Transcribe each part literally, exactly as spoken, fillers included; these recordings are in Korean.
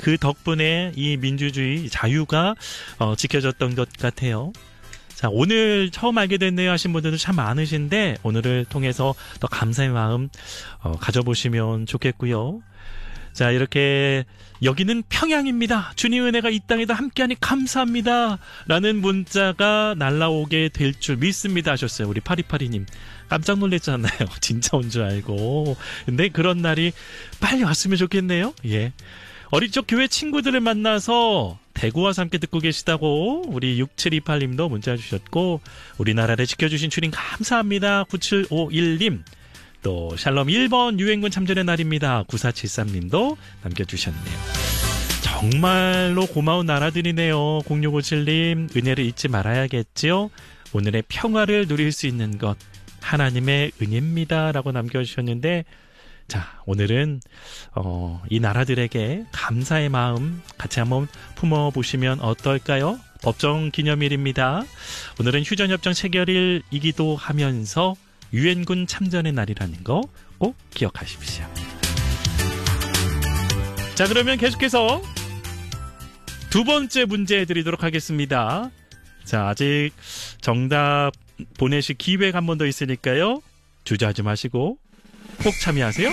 그 덕분에 이 민주주의 자유가 어, 지켜졌던 것 같아요. 자, 오늘 처음 알게 됐네요 하신 분들도 참 많으신데 오늘을 통해서 더 감사의 마음 어, 가져보시면 좋겠고요. 자, 이렇게 여기는 평양입니다. 주님 은혜가 이 땅에도 함께하니 감사합니다. 라는 문자가 날라오게 될 줄 믿습니다 하셨어요. 우리 파리파리님. 깜짝 놀랐잖아요. 진짜 온 줄 알고. 근데 그런 날이 빨리 왔으면 좋겠네요. 예. 어린 적 교회 친구들을 만나서 대구 와서 함께 듣고 계시다고 우리 육칠이팔 님도 문자 주셨고, 우리나라를 지켜주신 주님 감사합니다. 구칠오일 님. 또 샬롬 일 번 유엔군 참전의 날입니다. 구사칠삼 님도 남겨주셨네요. 정말로 고마운 나라들이네요. 공육오칠 님. 은혜를 잊지 말아야겠지요. 오늘의 평화를 누릴 수 있는 것 하나님의 은혜입니다. 라고 남겨주셨는데, 자, 오늘은 어, 이 나라들에게 감사의 마음 같이 한번 품어보시면 어떨까요? 법정 기념일입니다. 오늘은 휴전협정 체결일이기도 하면서 유엔군 참전의 날이라는 거 꼭 기억하십시오. 자, 그러면 계속해서 두 번째 문제 드리도록 하겠습니다. 자, 아직 정답 보내실 기회가 한 번 더 있으니까요. 주저하지 마시고 꼭 참여하세요.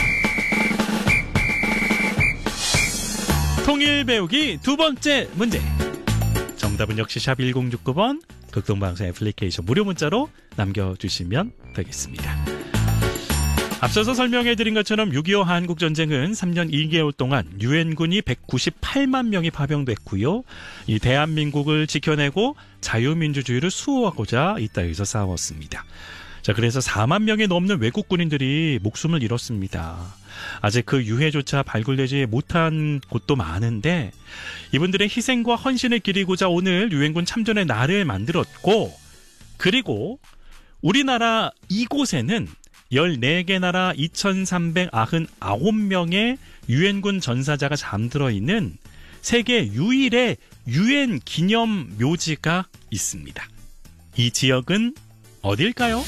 통일 배우기 두 번째 문제. 정답은 역시 샵 일공육구 번 극동방송 애플리케이션 무료 문자로 남겨주시면 되겠습니다. 앞서서 설명해드린 것처럼 육이오 한국전쟁은 삼 년 이 개월 동안 유엔군이 백구십팔만 명이 파병됐고요. 이 대한민국을 지켜내고 자유민주주의를 수호하고자 이 땅에서 싸웠습니다. 자, 그래서 사만 명이 넘는 외국 군인들이 목숨을 잃었습니다. 아직 그 유해조차 발굴되지 못한 곳도 많은데 이분들의 희생과 헌신을 기리고자 오늘 유엔군 참전의 날을 만들었고, 그리고 우리나라 이곳에는 열네 개 나라 이천삼백구십구 명의 유엔군 전사자가 잠들어 있는 세계 유일의 유엔 기념 묘지가 있습니다. 이 지역은 어딜까요?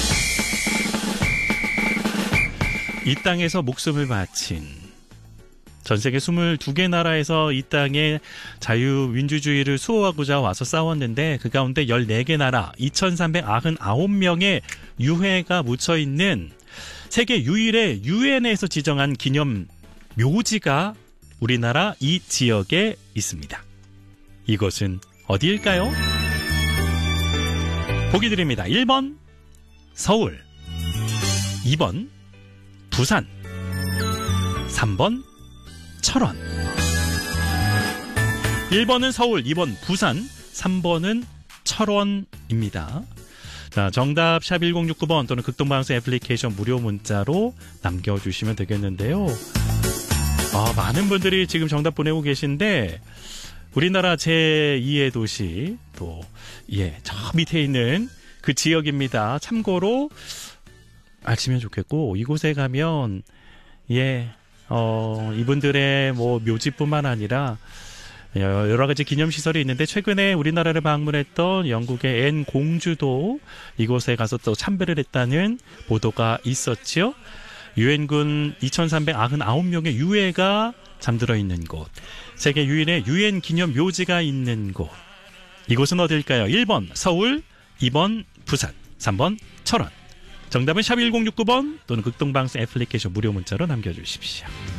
이 땅에서 목숨을 바친, 전 세계 스물두 개 나라에서 이 땅에 자유민주주의를 수호하고자 와서 싸웠는데 그 가운데 열네 개 나라 이천삼백구십구 명의 유해가 묻혀있는 세계 유일의 유엔에서 지정한 기념 묘지가 우리나라 이 지역에 있습니다. 이곳은 어디일까요? 보기 드립니다. 일 번 서울, 이 번 부산, 삼 번 철원. 일 번은 서울, 이 번 부산, 삼 번은 철원입니다. 자, 정답 샵 일공육구 번 또는 극동방송 애플리케이션 무료 문자로 남겨주시면 되겠는데요. 아, 많은 분들이 지금 정답 보내고 계신데 우리나라 제이의 도시, 또 예, 저 밑에 있는 그 지역입니다. 참고로 아시면 좋겠고, 이곳에 가면 예, 어, 이분들의 뭐 묘지뿐만 아니라 여러 가지 기념시설이 있는데, 최근에 우리나라를 방문했던 영국의 앤 공주도 이곳에 가서 또 참배를 했다는 보도가 있었죠. 유엔군 이천삼백구십구 명의 유해가 잠들어 있는 곳, 세계 유일의 유엔 기념 묘지가 있는 곳, 이곳은 어딜까요? 일 번 서울, 이 번 부산, 삼 번 철원. 정답은 샵 일공육구 번 또는 극동방송 애플리케이션 무료 문자로 남겨주십시오.